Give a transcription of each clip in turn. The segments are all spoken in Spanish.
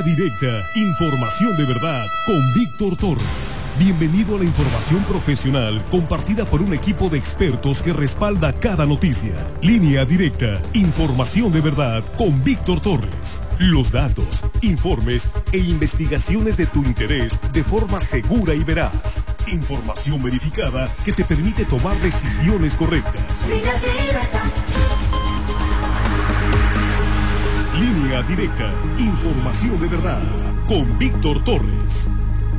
Directa, información de verdad con Víctor Torres. Bienvenido a la información profesional compartida por un equipo de expertos que respalda cada noticia. Línea Directa, información de verdad con Víctor Torres. Los datos, informes e investigaciones de tu interés de forma segura y veraz. Información verificada que te permite tomar decisiones correctas. Línea Directa. Línea Directa, información de verdad, con Víctor Torres.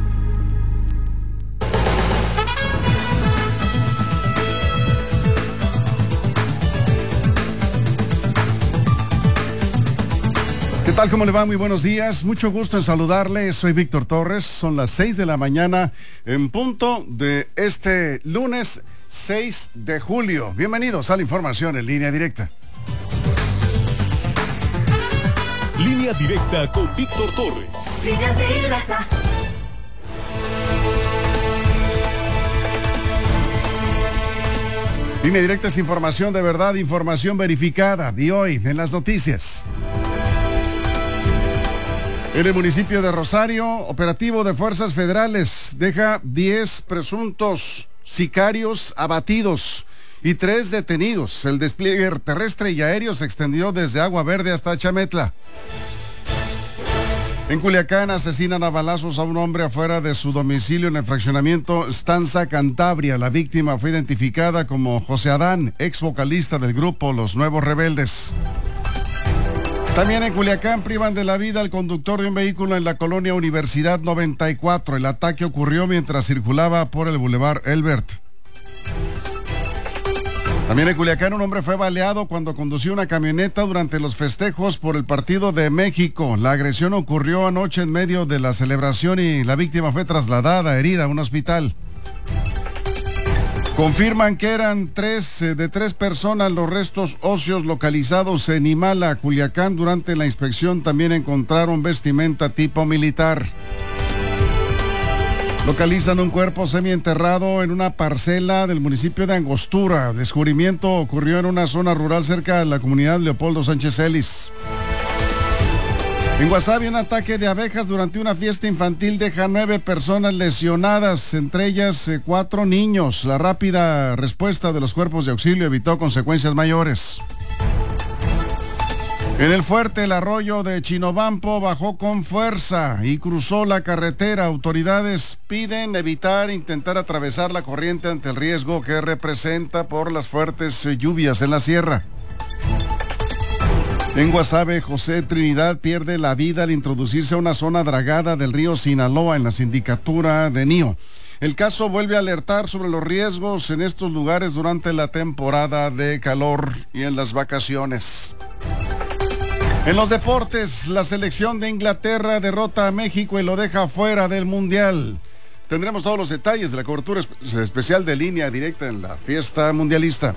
¿Qué tal? ¿Cómo le va? Muy buenos días. Mucho gusto en saludarle. Soy Víctor Torres. Son las 6 de la mañana en punto de este lunes 6 de julio. Bienvenidos a la información en Línea Directa. Línea Directa con Víctor Torres. Línea Directa. Línea Directa es información de verdad, información verificada de hoy en las noticias. En el municipio de Rosario, operativo de fuerzas federales deja 10 presuntos sicarios abatidos y 3 detenidos. El despliegue terrestre y aéreo se extendió desde Agua Verde hasta Chametla. En Culiacán asesinan a balazos a un hombre afuera de su domicilio en el fraccionamiento Stanza Cantabria. La víctima fue identificada como José Adán, ex vocalista del grupo Los Nuevos Rebeldes. También en Culiacán privan de la vida al conductor de un vehículo en la colonia Universidad 94. El ataque ocurrió mientras circulaba por el Boulevard Elbert. También en Culiacán un hombre fue baleado cuando conducía una camioneta durante los festejos por el partido de México. La agresión ocurrió anoche en medio de la celebración y la víctima fue trasladada herida a un hospital. Confirman que eran tres personas los restos óseos localizados en Imala, Culiacán. Durante la inspección también encontraron vestimenta tipo militar. Localizan un cuerpo semienterrado en una parcela del municipio de Angostura. El descubrimiento ocurrió en una zona rural cerca de la comunidad Leopoldo Sánchez Ellis. En Guasave, un ataque de abejas durante una fiesta infantil deja 9 personas lesionadas, entre ellas 4 niños. La rápida respuesta de los cuerpos de auxilio evitó consecuencias mayores. En el Fuerte, el arroyo de Chinobampo bajó con fuerza y cruzó la carretera. Autoridades piden evitar intentar atravesar la corriente ante el riesgo que representa por las fuertes lluvias en la sierra. En Guasave, José Trinidad pierde la vida al introducirse a una zona dragada del río Sinaloa en la sindicatura de Nío. El caso vuelve a alertar sobre los riesgos en estos lugares durante la temporada de calor y en las vacaciones. En los deportes, la selección de Inglaterra derrota a México y lo deja fuera del Mundial. Tendremos todos los detalles de la cobertura especial de Línea Directa en la fiesta mundialista.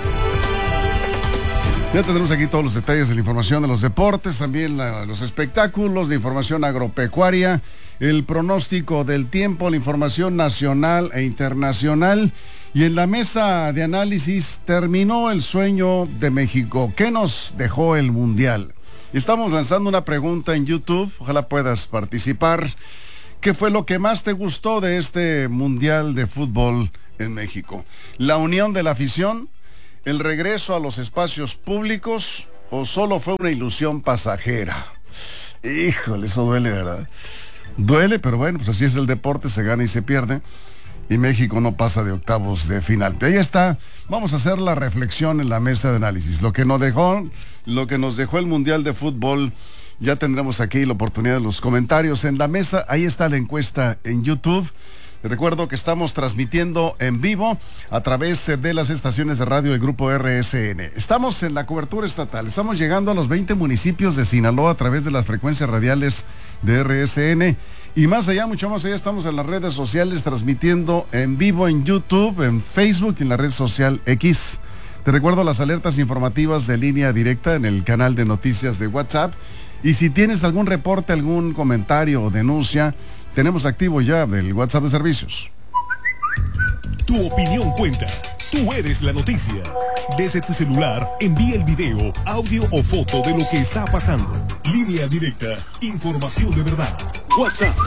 Ya tendremos aquí todos los detalles de la información de los deportes, también los espectáculos, la información agropecuaria, el pronóstico del tiempo, la información nacional e internacional. Y en la mesa de análisis terminó el sueño de México. ¿Qué nos dejó el Mundial? Estamos lanzando una pregunta en YouTube, ojalá puedas participar. ¿Qué fue lo que más te gustó de este Mundial de Fútbol en México? ¿La unión de la afición? ¿El regreso a los espacios públicos? ¿O solo fue una ilusión pasajera? Híjole, eso duele, ¿verdad? Duele, pero bueno, pues así es el deporte, se gana y se pierde. Y México no pasa de octavos de final. Ahí está, vamos a hacer la reflexión en la mesa de análisis. Lo que nos dejó el Mundial de Fútbol, ya tendremos aquí la oportunidad de los comentarios en la mesa. Ahí está la encuesta en YouTube. Te recuerdo que estamos transmitiendo en vivo a través de las estaciones de radio del Grupo RSN. Estamos en la cobertura estatal, estamos llegando a los 20 municipios de Sinaloa a través de las frecuencias radiales de RSN. Y más allá, mucho más allá, estamos en las redes sociales transmitiendo en vivo en YouTube, en Facebook y en la red social X. Te recuerdo las alertas informativas de Línea Directa en el canal de noticias de WhatsApp. Y si tienes algún reporte, algún comentario o denuncia, tenemos activo ya el WhatsApp de servicios. Tu opinión cuenta. Tú eres la noticia. Desde tu celular, envía el video, audio o foto de lo que está pasando. Línea directa, información de verdad. WhatsApp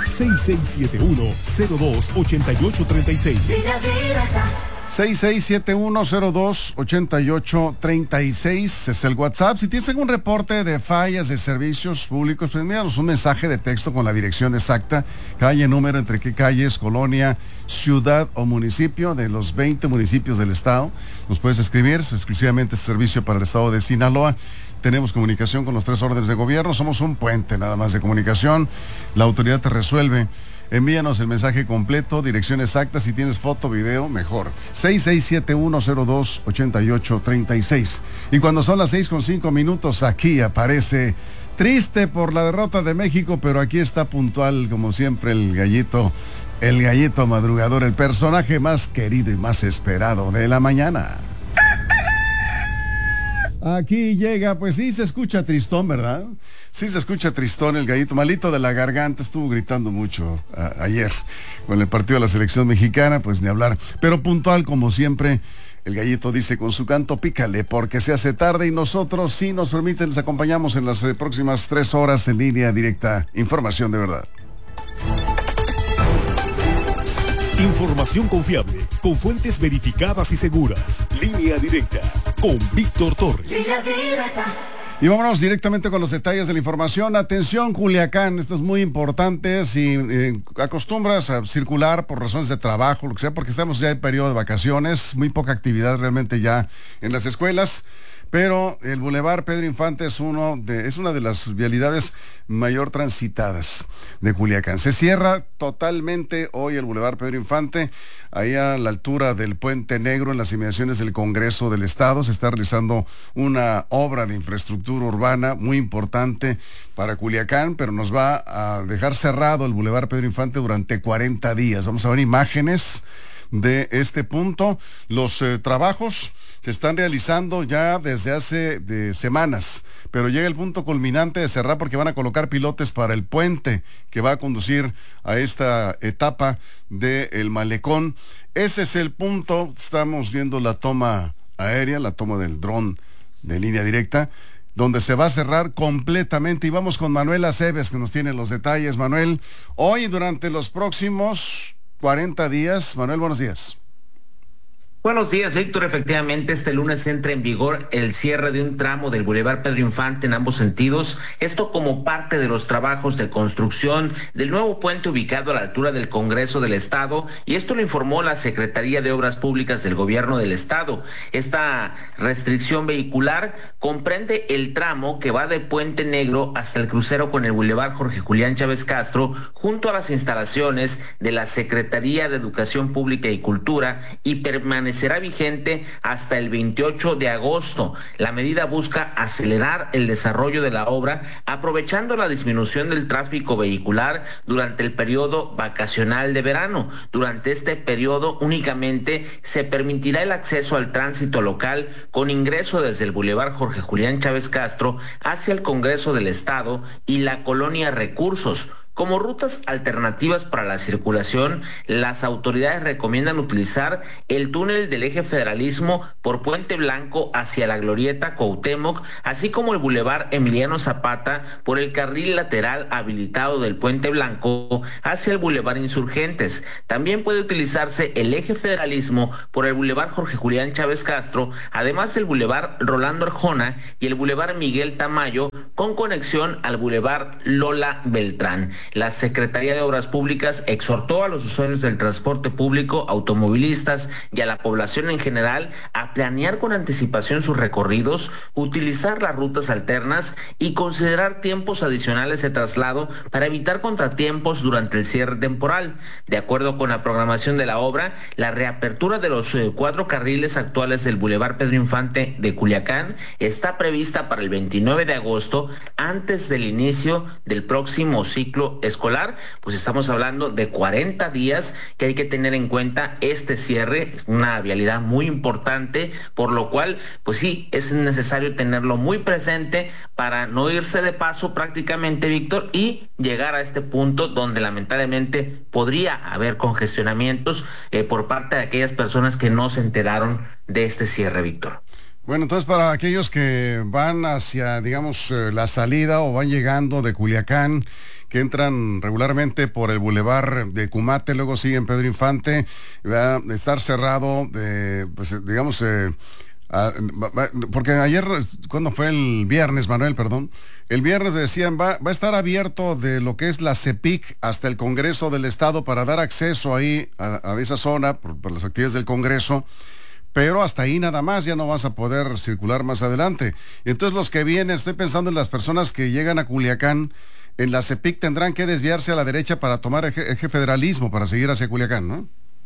6671-028836. Línea directa. 6671028836 es el WhatsApp. Si tienes algún reporte de fallas de servicios públicos, pues envíanos un mensaje de texto con la dirección exacta, calle, número, entre qué calles, colonia, ciudad o municipio de los 20 municipios del estado. Nos puedes escribir, es exclusivamente este servicio para el estado de Sinaloa. Tenemos comunicación con los 3 órdenes de gobierno, somos un puente nada más de comunicación. La autoridad te resuelve. Envíanos el mensaje completo, dirección exacta, si tienes foto, video, mejor. 6671028836. Y cuando son las 6:05, aquí aparece triste por la derrota de México, pero aquí está puntual, como siempre, el gallito madrugador, el personaje más querido y más esperado de la mañana. Aquí llega, pues sí se escucha tristón, ¿verdad? Sí se escucha tristón el gallito, malito de la garganta, estuvo gritando mucho ayer con el partido de la selección mexicana, pues ni hablar. Pero puntual como siempre, el gallito dice con su canto, pícale porque se hace tarde y nosotros, si nos permiten, les acompañamos en las próximas 3 horas en línea directa. Información de verdad. Información confiable, con fuentes verificadas y seguras. Línea directa, con Víctor Torres. Línea directa. Y vámonos directamente con los detalles de la información. Atención, Culiacán, esto es muy importante. Si acostumbras a circular por razones de trabajo, lo que sea, porque estamos ya en periodo de vacaciones, muy poca actividad realmente ya en las escuelas. Pero el Boulevard Pedro Infante es una de las vialidades mayor transitadas de Culiacán. Se cierra totalmente hoy el Boulevard Pedro Infante, ahí a la altura del Puente Negro, en las inmediaciones del Congreso del Estado. Se está realizando una obra de infraestructura urbana muy importante para Culiacán, pero nos va a dejar cerrado el Boulevard Pedro Infante durante 40 días. Vamos a ver imágenes de este punto. Los trabajos se están realizando ya desde hace semanas, pero llega el punto culminante de cerrar porque van a colocar pilotes para el puente que va a conducir a esta etapa del malecón. Ese es el punto. Estamos viendo la toma aérea, la toma del dron de línea directa, donde se va a cerrar completamente. Y vamos con Manuel Aceves, que nos tiene los detalles. Manuel, hoy durante los próximos 40 días. Manuel, buenos días. Buenos días, Víctor. Efectivamente, este lunes entra en vigor el cierre de un tramo del Boulevard Pedro Infante en ambos sentidos. Esto como parte de los trabajos de construcción del nuevo puente ubicado a la altura del Congreso del Estado, y esto lo informó la Secretaría de Obras Públicas del Gobierno del Estado. Esta restricción vehicular comprende el tramo que va de Puente Negro hasta el crucero con el Boulevard Jorge Julián Chávez Castro, junto a las instalaciones de la Secretaría de Educación Pública y Cultura, y permanecerá vigente hasta el 28 de agosto. La medida busca acelerar el desarrollo de la obra, aprovechando la disminución del tráfico vehicular durante el periodo vacacional de verano. Durante este periodo únicamente se permitirá el acceso al tránsito local con ingreso desde el Boulevard Jorge Julián Chávez Castro hacia el Congreso del Estado y la Colonia Recursos. Como rutas alternativas para la circulación, las autoridades recomiendan utilizar el túnel del Eje Federalismo por Puente Blanco hacia la Glorieta Cuauhtémoc, así como el Boulevard Emiliano Zapata por el carril lateral habilitado del Puente Blanco hacia el Boulevard Insurgentes. También puede utilizarse el Eje Federalismo por el Boulevard Jorge Julián Chávez Castro, además del Boulevard Rolando Arjona y el Boulevard Miguel Tamayo, con conexión al Boulevard Lola Beltrán. La Secretaría de Obras Públicas exhortó a los usuarios del transporte público, automovilistas y a la población en general a planear con anticipación sus recorridos, utilizar las rutas alternas y considerar tiempos adicionales de traslado para evitar contratiempos durante el cierre temporal. De acuerdo con la programación de la obra, la reapertura de los 4 carriles actuales del Boulevard Pedro Infante de Culiacán está prevista para el 29 de agosto, antes del inicio del próximo ciclo ciclo escolar, pues estamos hablando de 40 días que hay que tener en cuenta este cierre, es una vialidad muy importante, por lo cual, pues sí, es necesario tenerlo muy presente para no irse de paso prácticamente, Víctor, y llegar a este punto donde lamentablemente podría haber congestionamientos por parte de aquellas personas que no se enteraron de este cierre, Víctor. Bueno, entonces para aquellos que van hacia, digamos, la salida o van llegando de Culiacán, que entran regularmente por el bulevar de Cumate, luego siguen Pedro Infante, va a estar cerrado, pues digamos, porque ayer, ¿cuándo fue? El viernes, Manuel, perdón. El viernes decían, va a estar abierto de lo que es la CEPIC hasta el Congreso del Estado para dar acceso ahí a esa zona por las actividades del Congreso. Pero hasta ahí nada más, ya no vas a poder circular más adelante. Entonces los que vienen, estoy pensando en las personas que llegan a Culiacán, en la CEPIC tendrán que desviarse a la derecha para tomar eje Federalismo, para seguir hacia Culiacán, ¿no?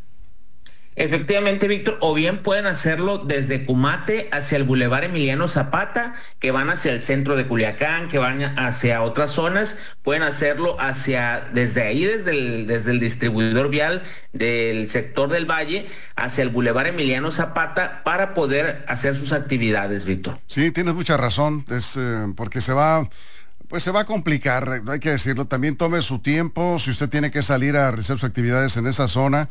Efectivamente, Víctor, o bien pueden hacerlo desde Cumate hacia el Boulevard Emiliano Zapata, que van hacia el centro de Culiacán, que van hacia otras zonas, pueden hacerlo desde ahí, desde el distribuidor vial del sector del Valle, hacia el Boulevard Emiliano Zapata, para poder hacer sus actividades, Víctor. Sí, tienes mucha razón, es porque se va a complicar, hay que decirlo. También tome su tiempo, si usted tiene que salir a realizar sus actividades en esa zona,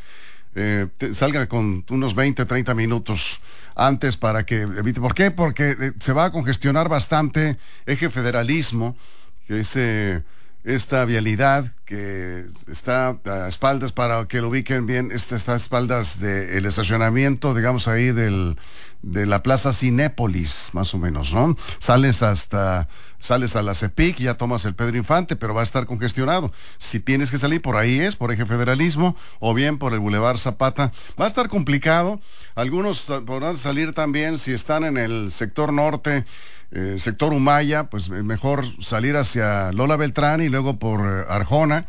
salga con unos 20, 30 minutos antes para que evite. ¿Por qué? Porque se va a congestionar bastante eje Federalismo, que es esta vialidad que está a espaldas, para que lo ubiquen bien, está a espaldas del estacionamiento, digamos ahí de la Plaza Cinépolis, más o menos, ¿no? Sales a la CEPIC y ya tomas el Pedro Infante, pero va a estar congestionado. Si tienes que salir por ahí por eje Federalismo, o bien por el Boulevard Zapata, va a estar complicado. Algunos podrán salir también, si están en el sector norte, sector Humaya, pues mejor salir hacia Lola Beltrán y luego por Arjona,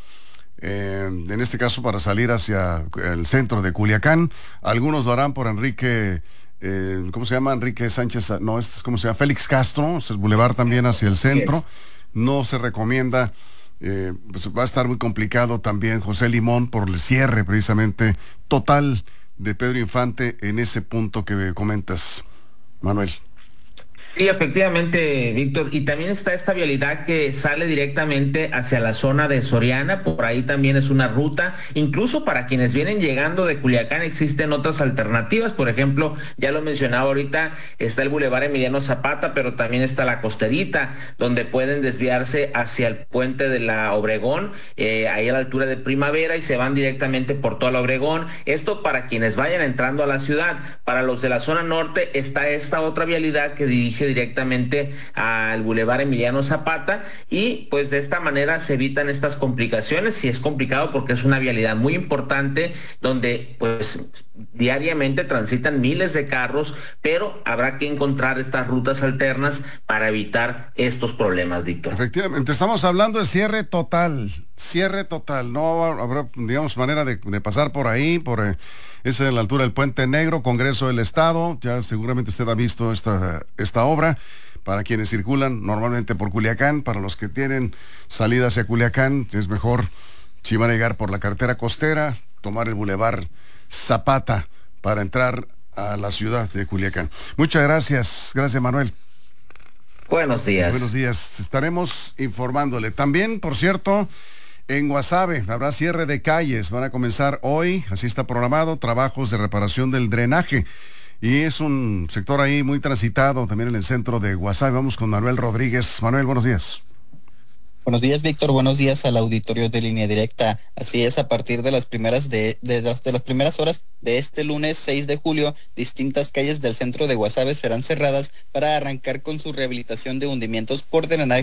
en este caso para salir hacia el centro de Culiacán. Algunos lo harán por Enrique, ¿cómo se llama? Enrique Sánchez, no, ¿cómo se llama? Félix Castro, es el bulevar también hacia el centro. No se recomienda, pues va a estar muy complicado también José Limón por el cierre precisamente total de Pedro Infante en ese punto que comentas, Manuel. Sí, efectivamente, Víctor, y también está esta vialidad que sale directamente hacia la zona de Soriana, por ahí también es una ruta. Incluso para quienes vienen llegando de Culiacán existen otras alternativas. Por ejemplo, ya lo mencionaba ahorita, está el Boulevard Emiliano Zapata, pero también está la Costerita, donde pueden desviarse hacia el puente de la Obregón, ahí a la altura de Primavera, y se van directamente por toda la Obregón. Esto para quienes vayan entrando a la ciudad. Para los de la zona norte está esta otra vialidad que dirige directamente al Boulevard Emiliano Zapata, y pues de esta manera se evitan estas complicaciones. Si es complicado porque es una vialidad muy importante donde pues diariamente transitan miles de carros, pero habrá que encontrar estas rutas alternas para evitar estos problemas, Víctor. Efectivamente, estamos hablando de cierre total, no habrá, digamos, manera de pasar por ahí, es a la altura del Puente Negro, Congreso del Estado. Ya seguramente usted ha visto esta obra. Para quienes circulan normalmente por Culiacán, para los que tienen salida hacia Culiacán, es mejor, si van a llegar por la carretera costera, tomar el Boulevard Zapata para entrar a la ciudad de Culiacán. Muchas gracias. Gracias, Manuel. Buenos días. Buenos días. Estaremos informándole. También, por cierto, en Guasave habrá cierre de calles. Van a comenzar hoy, así está programado, trabajos de reparación del drenaje. Y es un sector ahí muy transitado también en el centro de Guasave. Vamos con Manuel Rodríguez. Manuel, buenos días. Buenos días, Víctor. Buenos días al auditorio de Línea Directa. Así es, a partir de las primeras las primeras horas de este lunes 6 de julio, distintas calles del centro de Guasave serán cerradas para arrancar con su rehabilitación de hundimientos por drenaje